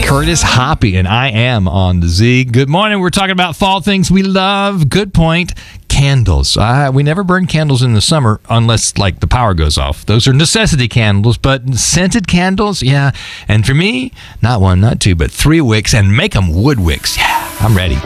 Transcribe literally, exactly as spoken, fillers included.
Curtis Hoppy, and I am on the Z. Good morning. We're talking about fall things we love. Good point. Candles. Uh, we never burn candles in the summer unless, like, the power goes off. Those are necessity candles, but scented candles, yeah. And for me, not one, not two, but three wicks, and make them wood wicks. Yeah, I'm ready.